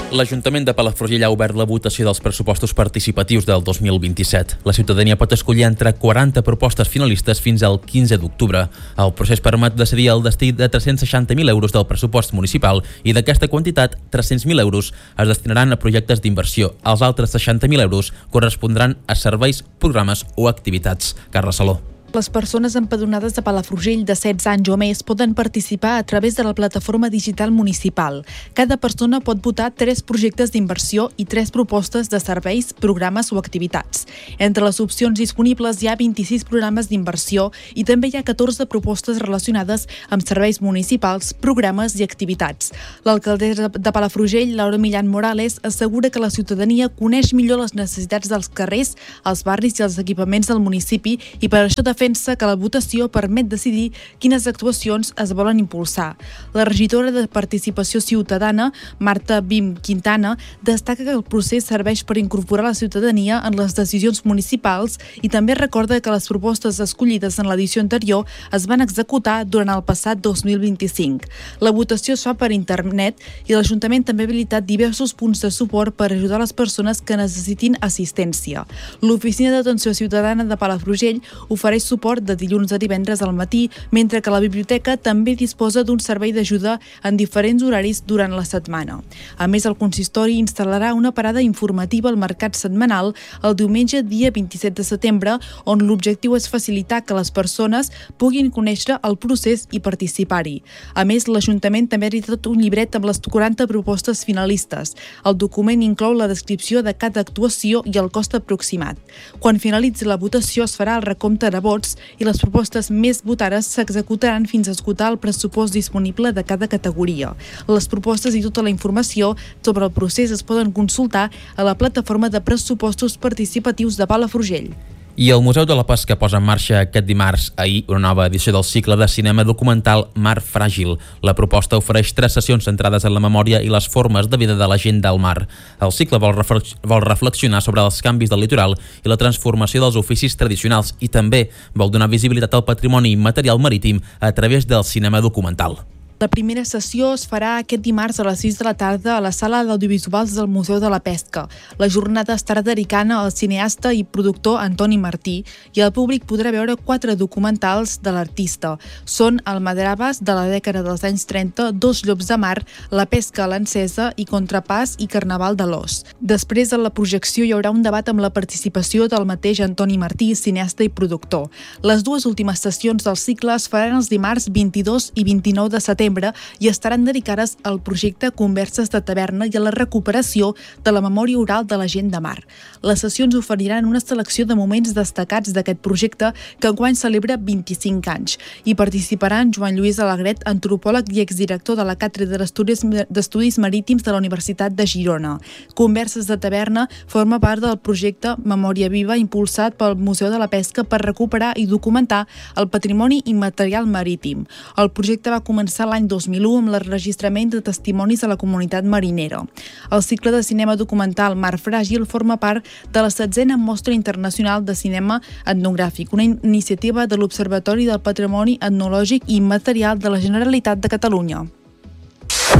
L'Ajuntament de Palafrugell ha obert la votació dels pressupostos participatius del 2027. La ciutadania pot escollir entre 40 propostes finalistes fins al 15 d'octubre. El procés permet decidir el destí de 360.000 euros del pressupost municipal i d'aquesta quantitat, 300.000 euros es destinaran a projectes d'inversió. Els altres 60.000 euros correspondran a serveis, programes o activitats. Carles Saló. Les persones empadronades de Palafrugell de 16 anys o més poden participar a través de la plataforma digital municipal. Cada persona pot votar 3 projectes d'inversió i 3 propostes de serveis, programes o activitats. Entre les opcions disponibles hi ha 26 programes d'inversió i també hi ha 14 propostes relacionades amb serveis municipals, programes i activitats. L'alcaldessa de Palafrugell, Laura Millán Morales, assegura que la ciutadania coneix millor les necessitats dels carrers, els barris i els equipaments del municipi i per això defensa que la votació permet decidir quines actuacions es volen impulsar. La regidora de Participació Ciutadana, Marta Bim Quintana, destaca que el procés serveix per incorporar la ciutadania en les decisions municipals i també recorda que les propostes escollides en l'edició anterior es van executar durant el passat 2025. La votació es fa per internet i l'Ajuntament també ha habilitat diversos punts de suport per ajudar les persones que necessitin assistència. L'Oficina d'Atenció Ciutadana de Palafrugell ofereix suport de dilluns a divendres al matí, mentre que la biblioteca també disposa d'un servei d'ajuda en diferents horaris durant la setmana. A més, el consistori instal·larà una parada informativa al mercat setmanal el diumenge dia 27 de setembre, on l'objectiu és facilitar que les persones puguin conèixer el procés i participar-hi. A més, l'Ajuntament també ha editat un llibret amb les 40 propostes finalistes. El document inclou la descripció de cada actuació i el cost aproximat. Quan finalitzi la votació es farà el recompte de vots i les propostes més votades s'executaran fins a esgotar el pressupost disponible de cada categoria. Les propostes i tota la informació sobre el procés es poden consultar a la plataforma de pressupostos participatius de Palafrugell. I el Museu de la Pesca posa en marxa aquest dimarts, ahir, una nova edició del cicle de cinema documental Mar Fràgil. La proposta ofereix 3 sessions centrades en la memòria i les formes de vida de la gent del mar. El cicle vol reflexionar sobre els canvis del litoral i la transformació dels oficis tradicionals i també vol donar visibilitat al patrimoni immaterial marítim a través del cinema documental. La primera sessió es farà aquest dimarts a les 6 de la tarda a la sala d'audiovisuals del Museu de la Pesca. La jornada estarà dedicada al cineasta i productor Antoni Martí i el públic podrà veure 4 documentals de l'artista. Són Almadraves, de la dècada dels anys 30, Dos llops de mar, La pesca a l'encesa i Contrapàs i Carnaval de l'os. Després de la projecció hi haurà un debat amb la participació del mateix Antoni Martí, cineasta i productor. Les 2 últimes sessions del cicle es faran els dimarts 22 i 29 de setembre i estaran dedicades al projecte Converses de Taverna i a la recuperació de la memòria oral de la gent de mar. Les sessions oferiran una selecció de moments destacats d'aquest projecte que enguany celebra 25 anys. Hi participaran Joan Lluís Alegret, antropòleg i exdirector de la Càtedra d'Estudis Marítims de la Universitat de Girona. Converses de Taverna forma part del projecte Memòria Viva impulsat pel Museu de la Pesca per recuperar i documentar el patrimoni immaterial marítim. El projecte va començar l'any 2001 amb l'enregistrament de testimonis a la comunitat marinera. El cicle de cinema documental Mar Fràgil forma part de la 16a Mostra Internacional de Cinema Etnogràfic, una iniciativa de l'Observatori del Patrimoni Etnològic i Immaterial de la Generalitat de Catalunya.